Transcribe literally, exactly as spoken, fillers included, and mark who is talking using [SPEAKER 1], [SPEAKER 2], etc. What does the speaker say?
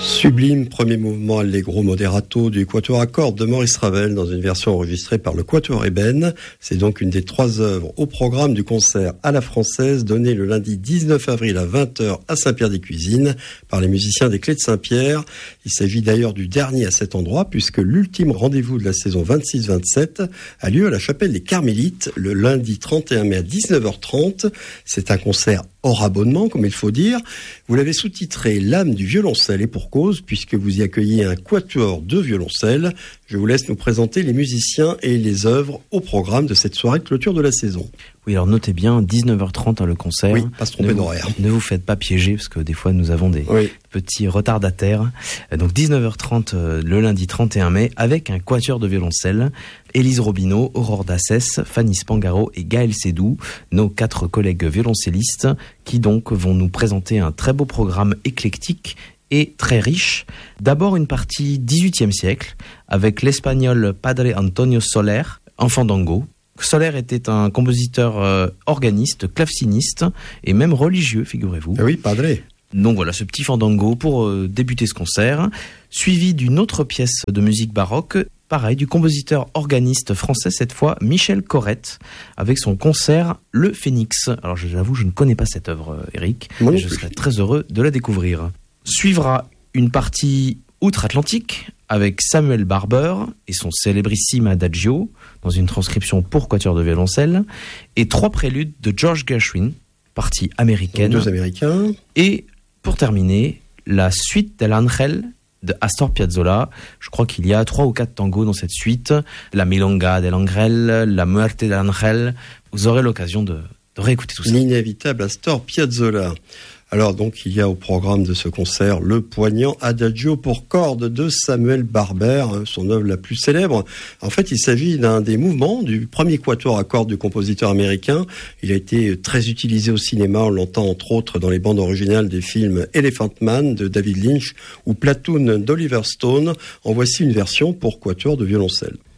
[SPEAKER 1] Sublime premier mouvement allegro moderato du quatuor à cordes de Maurice Ravel dans une version enregistrée par le quatuor Ébène. C'est donc une des trois œuvres au programme du concert à la française donné le lundi dix-neuf avril à vingt heures à Saint-Pierre-des-Cuisines par les musiciens des Clés de Saint-Pierre. Il s'agit d'ailleurs du dernier à cet endroit puisque l'ultime rendez-vous de la saison vingt-six vingt-sept a lieu à la chapelle des Carmélites le lundi trente et un mai à dix-neuf heures trente. C'est un concert hors abonnement, comme il faut dire. Vous l'avez sous-titré « L'âme du violoncelle » et pour cause, puisque vous y accueillez un quatuor de violoncelle. Je vous laisse nous présenter les musiciens et les œuvres au programme de cette soirée de clôture de la saison.
[SPEAKER 2] Oui, alors notez bien, dix-neuf heures trente le concert.
[SPEAKER 1] Oui, pas se tromper d'horaire.
[SPEAKER 2] Ne vous faites pas piéger, parce que des fois nous avons des
[SPEAKER 1] oui.
[SPEAKER 2] petits retardataires. Donc dix-neuf heures trente le lundi trente et un mai, avec un quatuor de violoncelle. Élise Robineau, Aurore Dassès, Fanny Spangaro et Gaël Sédou, nos quatre collègues violoncellistes, qui donc vont nous présenter un très beau programme éclectique et très riche. D'abord une partie dix-huitième siècle, avec l'espagnol Padre Antonio Soler, en fandango. Soler était un compositeur euh, organiste, claveciniste et même religieux, figurez-vous.
[SPEAKER 1] Ah oui, Padre.
[SPEAKER 2] Donc voilà, ce petit fandango pour euh, débuter ce concert, suivi d'une autre pièce de musique baroque, pareil, du compositeur organiste français, cette fois Michel Corrette, avec son concert Le Phénix. Alors j'avoue, je ne connais pas cette œuvre, euh, Eric,
[SPEAKER 1] Moi
[SPEAKER 2] et je serais très heureux de la découvrir. Suivra une partie outre-Atlantique, avec Samuel Barber et son célébrissime Adagio, dans une transcription pour quatuor de violoncelle, et trois préludes de George Gershwin, partie américaine.
[SPEAKER 1] Deux américains.
[SPEAKER 2] Et pour terminer, la suite de l'Angel de Astor Piazzolla. Je crois qu'il y a trois ou quatre tangos dans cette suite. La Milonga del Ángel, la Muerte del Ángel. Vous aurez l'occasion de, de réécouter tout ça.
[SPEAKER 1] L'inévitable Astor Piazzolla. Alors donc il y a au programme de ce concert le poignant Adagio pour cordes de Samuel Barber, son œuvre la plus célèbre. En fait, il s'agit d'un des mouvements du premier quatuor à cordes du compositeur américain. Il a été très utilisé au cinéma, on l'entend entre autres dans les bandes originales des films Elephant Man de David Lynch ou Platoon d'Oliver Stone. En voici une version pour quatuor de violoncelle.